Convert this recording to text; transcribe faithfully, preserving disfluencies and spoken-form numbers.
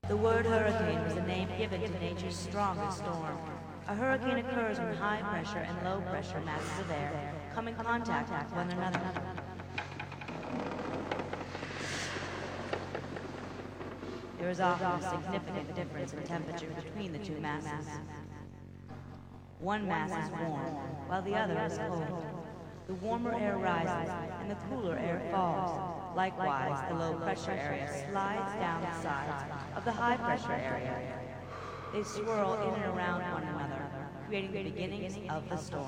The word hurricane was a name given to nature's strongest storm. A hurricane occurs when high pressure and low pressure masses of air come in contact with one another. There is often a significant difference in temperature between the two masses. One mass is warm, while the other is cold. The warmer air rises, and the cooler air falls. Likewise, the low-pressure area slides down the sides of the high-pressure area. They swirl in and around one another, creating the beginnings of the storm.